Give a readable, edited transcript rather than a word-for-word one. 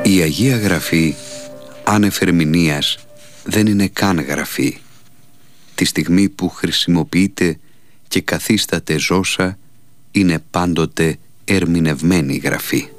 Η Αγία Γραφή, άνευ ερμηνείας, δεν είναι καν γραφή. Τη στιγμή που χρησιμοποιείται και καθίσταται ζώσα, είναι πάντοτε ερμηνευμένη γραφή.